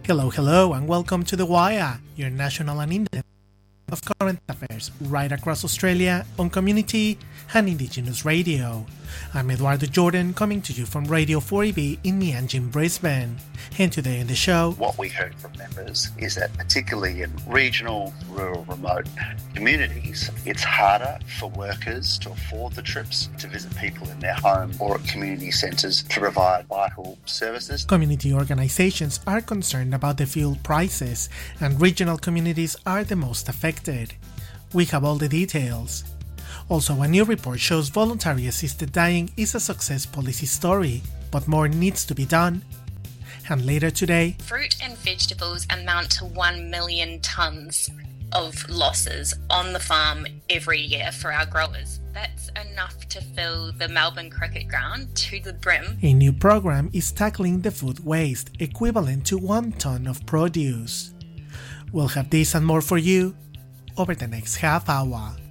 Hello, and welcome to The Wire, your national and in-depth of current affairs right across Australia on Community and Indigenous Radio. I'm Eduardo Jordan, coming to you from Radio 4EB in Meanjin, Brisbane. And today in the show, what we heard from members is that particularly in regional, rural, remote communities, it's harder for workers to afford the trips to visit people in their home or at community centres to provide vital services. Community organisations are concerned about the fuel prices, and regional communities are the most affected. We have all the details. Also, a new report shows voluntary assisted dying is a success policy story, but more needs to be done. And later today, fruit and vegetables amount to 1 million tonnes of losses on the farm every year for our growers. That's enough to fill the Melbourne cricket ground to the brim. A new program is tackling the food waste, equivalent to 1 tonne of produce. We'll have this and more for you over the next half hour.